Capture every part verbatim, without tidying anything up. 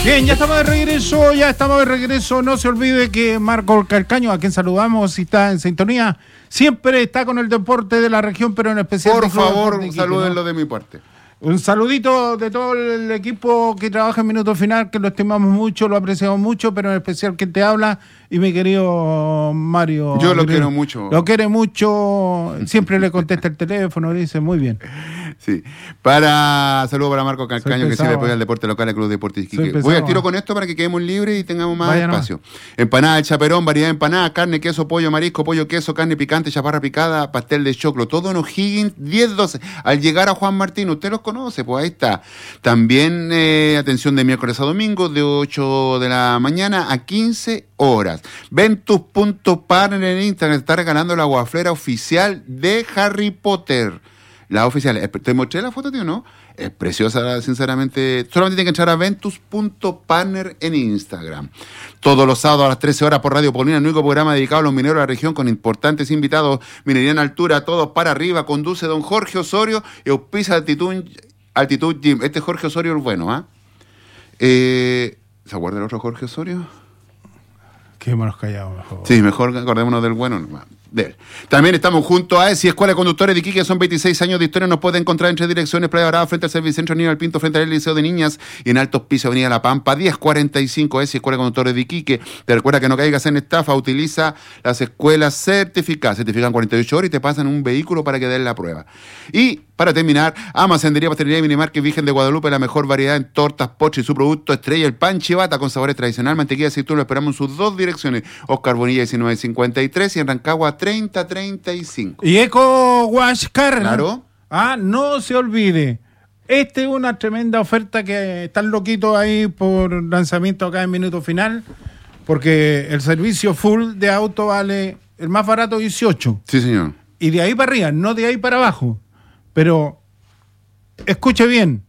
Bien, ya estamos de regreso, ya estamos de regreso. No se olvide que Marco Calcaño, a quien saludamos, si está en sintonía, siempre está con el deporte de la región, pero en especial... Por favor, salúdenlo, ¿no?, de mi parte. Un saludito de todo el equipo que trabaja en Minuto Final, que lo estimamos mucho, lo apreciamos mucho, pero en especial quien te habla y mi querido Mario. Yo lo quiero mucho. Lo quiere mucho, siempre le contesta el teléfono, dice muy bien. Sí. Para saludo para Marco Calcaño, que siempre apoya el deporte local, el Club Deportes Iquique. Voy al tiro con esto para que quedemos libres y tengamos más Vaya espacio. No. Empanada de chaperón, variedad de empanadas, carne, queso, pollo, marisco, pollo, queso, carne picante, chaparra picada, pastel de choclo, todo en O'Higgins, diez doce. Al llegar a Juan Martín, usted los conoce, pues ahí está. También eh, atención de miércoles a domingo, de ocho de la mañana a quince horas. Ventus.partner en Instagram está regalando la guaflera oficial de Harry Potter. La oficial, ¿te mostré la foto, tío? ¿No? Es preciosa, sinceramente. Solamente tienen que entrar a ventus.partner en Instagram. Todos los sábados a las trece horas por Radio Paulina, el único programa dedicado a los mineros de la región con importantes invitados. Minería en altura, todos para arriba. Conduce don Jorge Osorio y auspicia Altitud, Altitud Gym. Este Jorge Osorio es bueno, ¿ah? ¿eh? ¿Se acuerda del otro Jorge Osorio? Quedémonos callados, mejor. Sí, mejor acordémonos del bueno. De él. También estamos junto a ESI, Escuela de Conductores de Iquique, son veintiséis años de historia, nos puede encontrar en tres direcciones, Playa Brava, frente al Servicentro Aníbal Pinto, frente al Liceo de Niñas, y en Altos Pisos, Avenida La Pampa, diez cuarenta y cinco, ESI, Escuela de Conductores de Iquique. Te recuerda que no caigas en estafa, utiliza las escuelas certificadas, certifican cuarenta y ocho horas y te pasan un vehículo para que den la prueba. Y, para terminar, Amacendería, Pastelería y Minimarket Virgen de Guadalupe, la mejor variedad en tortas, postres y su producto estrella, el pan chivata con sabores tradicional, mantequilla y aceituna, lo esperamos en sus dos direcciones, Oscar Bonilla diecinueve cincuenta y tres y en Rancagua treinta treinta y cinco. Y Eco Wash Car. Claro. Ah, no se olvide. Esta es una tremenda oferta que están loquitos ahí por lanzamiento acá en Minuto Final, porque el servicio full de auto vale el más barato dieciocho. Sí, señor. Y de ahí para arriba, no de ahí para abajo. Pero, escuche bien,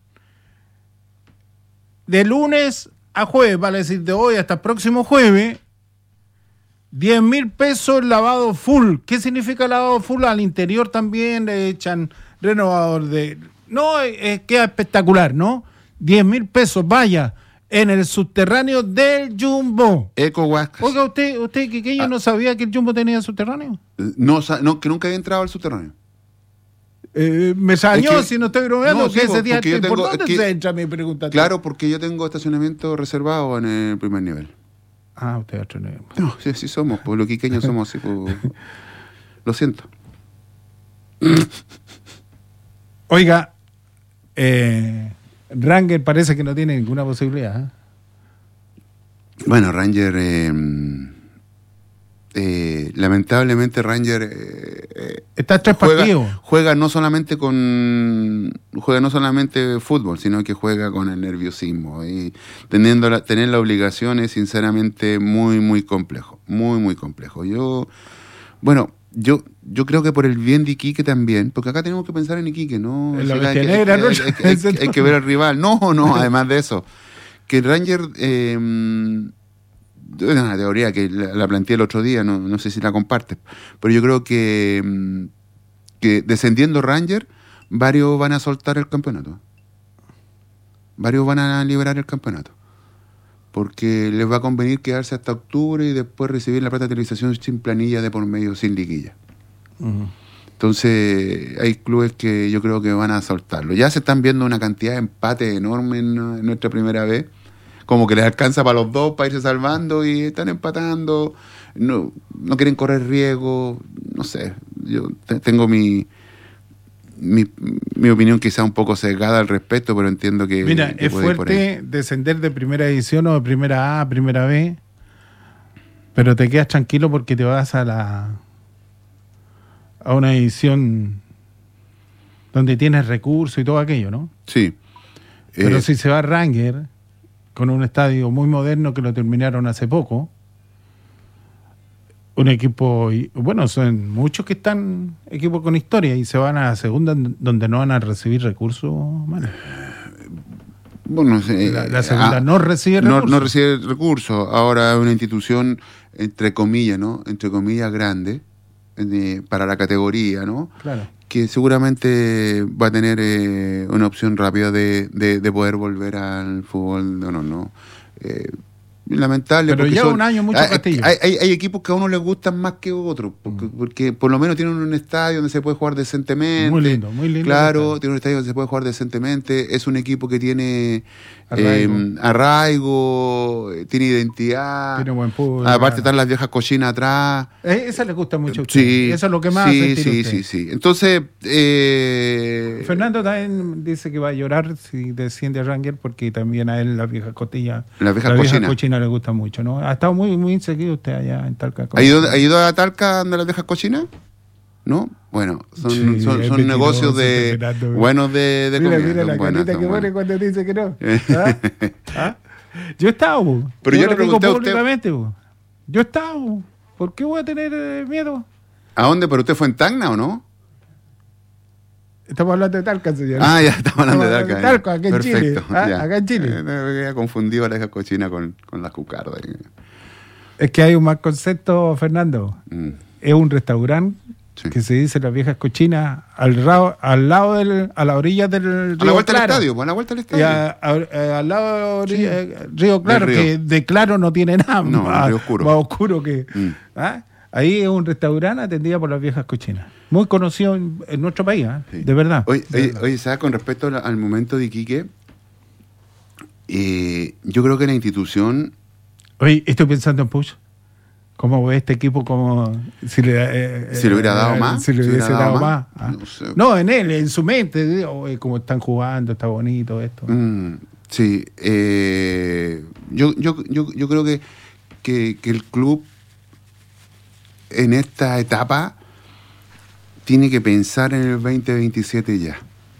de lunes a jueves, vale decir de hoy hasta el próximo jueves, diez mil pesos lavado full. ¿Qué significa lavado full? Al interior también le echan renovador de... No, es, queda espectacular, ¿no? diez mil pesos, vaya, en el subterráneo del Jumbo. Eco Huascas. Oiga, usted, usted que yo ah. no sabía que el Jumbo tenía subterráneo. No, no, que nunca había entrado al subterráneo. Eh, me sañó, es que, si no estoy bromeando, no, que sí, ese día te, tengo, ¿por dónde que, se entra mi pregunta? Claro, porque yo tengo estacionamiento reservado en el primer nivel. Ah, usted otro nivel. No, sí, sí somos, pues los quiqueños somos así, pues, lo siento. Oiga, eh, Ranger parece que no tiene ninguna posibilidad. ¿eh? Bueno, Ranger... Eh, Eh, lamentablemente Ranger eh, está tres juega, partidos. Juega no solamente con juega no solamente fútbol, sino que juega con el nerviosismo y teniendo la, tener la obligación es sinceramente muy muy complejo, muy muy complejo. Yo bueno, yo yo creo que por el bien de Iquique también, porque acá tenemos que pensar en Iquique, no, en la o sea, hay, que, negra, hay, ¿no? hay, hay, hay, hay que ver al rival. No, no, además de eso, que el Ranger eh, es una teoría que la, la planteé el otro día, no, no sé si la compartes, pero yo creo que, que descendiendo Ranger, varios van a soltar el campeonato. Varios van a liberar el campeonato. Porque les va a convenir quedarse hasta octubre y después recibir la plata de televisación sin planilla de por medio, sin liguilla. Uh-huh. Entonces, hay clubes que yo creo que van a soltarlo. Ya se están viendo una cantidad de empates enorme en, en nuestra primera vez. Como que les alcanza para los dos para irse salvando y están empatando, no, no quieren correr riesgo, no sé, yo te, tengo mi, mi mi opinión quizá un poco sesgada al respecto, pero entiendo que... Mira, que es fuerte descender de primera división o de primera A a primera B, pero te quedas tranquilo porque te vas a la a una división donde tienes recursos y todo aquello, ¿no? Sí. Pero eh, si se va a Ranger, con un estadio muy moderno que lo terminaron hace poco, un equipo, bueno, son muchos que están equipos con historia y se van a la segunda donde no van a recibir recursos, man. Bueno, eh, la, la segunda ah, no recibe recursos. No, no recibe recursos. Ahora es una institución, entre comillas, ¿no? Entre comillas, grande, eh, para la categoría, ¿no? Claro. que seguramente va a tener eh, una opción rápida de, de, de poder volver al fútbol. No, no, no. Eh, lamentable. Pero lleva un año mucho Castillo. Hay, hay, hay equipos que a uno les gustan más que otros, porque, porque por lo menos tienen un estadio donde se puede jugar decentemente. Muy lindo, muy lindo. Claro, tiene un estadio donde se puede jugar decentemente. Es un equipo que tiene arraigo, eh, arraigo tiene identidad. Tiene buen fútbol. Aparte están las viejas cochinas atrás. Eh, esa le gusta mucho a usted. Sí, eso es lo que más sí, hace sí, usted. sí, sí. Entonces, eh... Fernando también dice que va a llorar si desciende a Rangers porque también a él las viejas costillas, las viejas la cochinas vieja cochina le gusta mucho, ¿no? Ha estado muy muy seguido usted allá en Talca. ¿Ha ido, ¿Ha ido a Talca donde las viejas cochinas? ¿No? Bueno, son, sí, son, son negocios de buenos de, de mira, comida. Mira la buenas, carita que buenas. pone cuando dice que no. ¿Ah? ¿Ah? Yo he estado, pero yo, yo le pregunté digo públicamente, a usted... yo he estado. ¿Por qué voy a tener eh, miedo? ¿A dónde? ¿Pero usted fue en Tacna o no? Estamos hablando de Talca, señor. Ah, ya, estamos hablando estamos de Talca. De Talca, acá en Perfecto, Chile. ¿Ah? Ya. Acá en Chile. Eh, me había confundido a la vieja cochina con, con las cucardas. Es que hay un mal concepto, Fernando. Mm. Es un restaurante sí. que se dice las viejas cochinas al, rao, al lado del, a la orilla del río a la vuelta Claro. del estadio, a la vuelta del estadio. Y a, a, a, al lado del sí. río Claro, río. Que de claro no tiene nada, no, más, río oscuro. más oscuro que... Mm. ¿Ah? Ahí es un restaurante atendido por las viejas cochinas. Muy conocido en, en nuestro país, ¿eh? Sí. De verdad. Oye, de oye, verdad. oye, ¿sabes? Con respecto al, al momento de Iquique, eh, yo creo que la institución... Oye, estoy pensando en Push. ¿Cómo ve este equipo? Como si le, eh, si le hubiera dado eh, más. Si le hubiese dado, dado más. más. No, sé. No, en él, en su mente. Oh, como están jugando, está bonito esto. Mm, sí. Eh, yo, yo, yo, yo creo que, que, que el club en esta etapa tiene que pensar en el veinte veintisiete ya.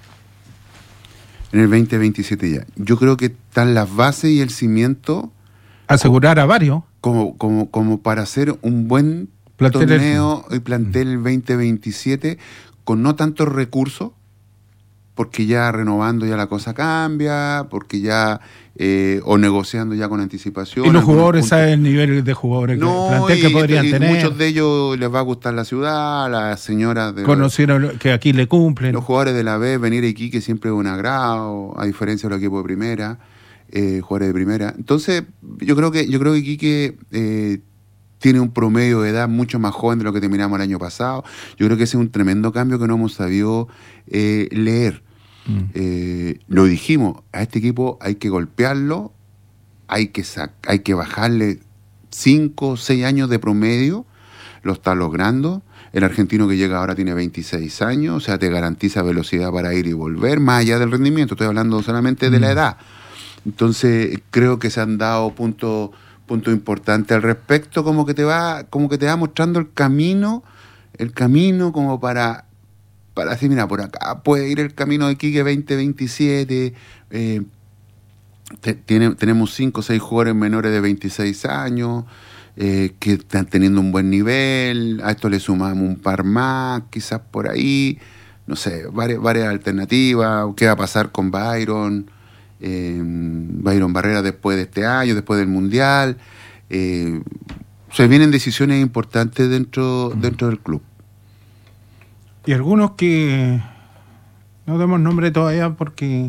En el veinte veintisiete ya. Yo creo que están las bases y el cimiento. Asegurar a varios. Como, como, como para hacer un buen plantel torneo el... y plantel el veinte veintisiete con no tantos recursos, porque ya renovando ya la cosa cambia, porque ya eh, o negociando ya con anticipación. Y los jugadores saben el nivel de jugadores no, que, plantel que y, podrían y tener. Muchos de ellos les va a gustar la ciudad, las señoras de conocieron que aquí le cumplen. Los jugadores de la B, venir aquí que siempre es un agrado, a diferencia de los equipos de primera, eh, jugadores de primera. Entonces, yo creo que yo creo que Iquique eh, tiene un promedio de edad mucho más joven de lo que terminamos el año pasado. Yo creo que ese es un tremendo cambio que no hemos sabido eh, leer. Mm. Eh, lo dijimos, a este equipo hay que golpearlo, hay que, sac- hay que bajarle cinco o seis años de promedio, lo está logrando. El argentino que llega ahora tiene veintiséis años, o sea, te garantiza velocidad para ir y volver, más allá del rendimiento, estoy hablando solamente de mm. la edad. Entonces, creo que se han dado puntos puntos importantes al respecto, como que te va, como que te va mostrando el camino, el camino como para, para decir, mira, por acá puede ir el camino de Iquique veinte veintisiete, eh, te, tiene, tenemos cinco o seis jugadores menores de veintiséis años, eh, que están teniendo un buen nivel, a esto le sumamos un par más, quizás por ahí, no sé, varias, varias alternativas, qué va a pasar con Byron, Eh, Byron Barrera después de este año, después del Mundial. Eh, se vienen decisiones importantes dentro, dentro del club. Y algunos que no demos nombre todavía porque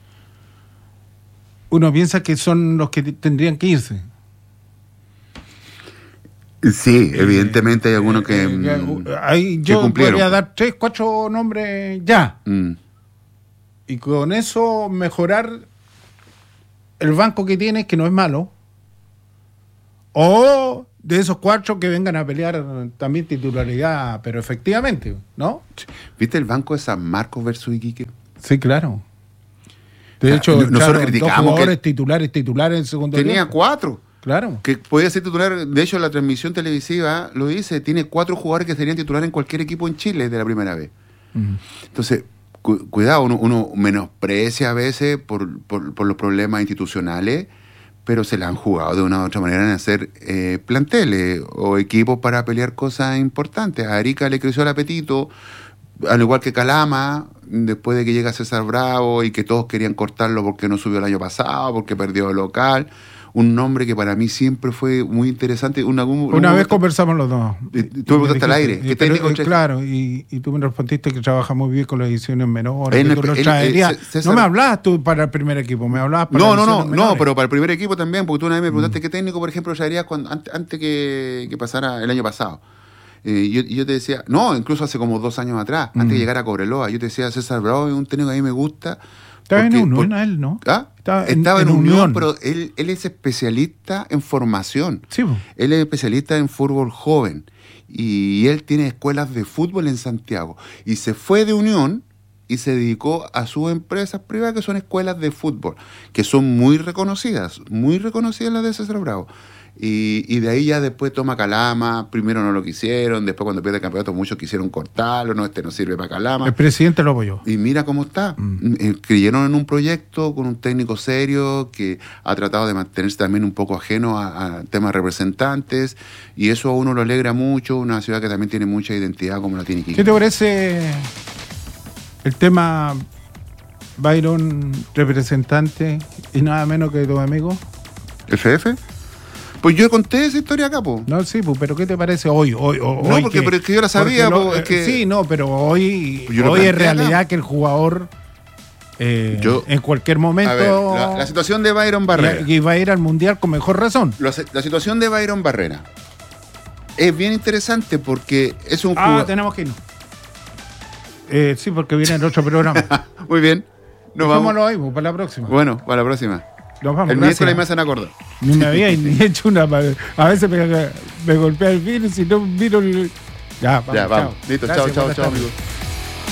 uno piensa que son los que tendrían que irse. Sí, evidentemente hay algunos que, eh, hay, yo que podría dar tres, cuatro nombres ya. Mm. Y con eso mejorar el banco que tienes, que no es malo, o de esos cuatro que vengan a pelear también titularidad, pero efectivamente, ¿no? ¿Viste el banco de San Marcos versus Iquique? Sí, claro. De hecho, nosotros claro, criticamos dos jugadores que titulares, titulares en el segundo tenía tiempo. cuatro. Claro. Que podía ser titular. De hecho, la transmisión televisiva lo dice, tiene cuatro jugadores que serían titulares en cualquier equipo en Chile de la primera vez. Uh-huh. Entonces, cu- cuidado, uno, uno menosprecia a veces por, por, por los problemas institucionales, pero se la han jugado de una u otra manera en hacer eh, planteles o equipos para pelear cosas importantes. A Arica le creció el apetito, al igual que Calama, después de que llega César Bravo y que todos querían cortarlo porque no subió el año pasado, porque perdió el local. un nombre que para mí siempre fue muy interesante. Una, un, una un vez momento, conversamos los dos. Tú me preguntaste al aire. ¿Qué pero, técnico eh, claro, y, y tú me respondiste que trabaja muy bien con las ediciones menores. En que el, tú el, traerías. el, César, no me hablabas tú para el primer equipo, me hablabas para No, no, no, menores. no, pero para el primer equipo también, porque tú una vez me preguntaste mm. qué técnico, por ejemplo, traerías cuando, antes, antes que, que pasara el año pasado. Eh, yo, yo te decía, no, incluso hace como dos años atrás, mm. antes de llegar a Cobreloa, yo te decía, César Bravo es un técnico que a mí me gusta. Estaba en Unión a él, ¿no? ¿Ah? Estaba en, Estaba en, en Unión, Unión, pero él, él es especialista en formación. Sí, pues. Él es especialista en fútbol joven. Y él tiene escuelas de fútbol en Santiago. Y se fue de Unión y se dedicó a sus empresas privadas, que son escuelas de fútbol, que son muy reconocidas, muy reconocidas las de César Bravo. Y, y de ahí ya después toma Calama, primero no lo quisieron, después cuando pierde el campeonato muchos quisieron cortarlo, no, este no sirve para Calama. El presidente lo apoyó. Y mira cómo está. Mm. Eh, creyeron en un proyecto con un técnico serio que ha tratado de mantenerse también un poco ajeno a, a temas representantes, y eso a uno lo alegra mucho, una ciudad que también tiene mucha identidad como la tiene Iquique. ¿Qué te parece el tema Byron representante y nada menos que tu amigo? ¿F F? Pues yo conté esa historia acá, po. No, sí, pues, pero ¿qué te parece hoy? hoy, hoy no, porque, que, pero es que yo la sabía, lo, po, es que... Sí, no, pero hoy, hoy es realidad acá. Que el jugador eh, yo, en cualquier momento... A ver, la, la situación de Byron Barrera. Y va a ir al Mundial con mejor razón. La, la situación de Byron Barrera es bien interesante porque es un ah, jugador... Ah, tenemos que irnos. Eh, sí, porque viene el otro programa. Muy bien. Nos vamos ahí, pues, para la próxima. Bueno, para la próxima. Nos vamos, el miércoles me hacen acordar. Ni me había ni hecho una. A veces me, me golpea el virus y no miro el. Ya, vamos. Ya, vamos. Chao. Listo, chao, chao, chao, amigos.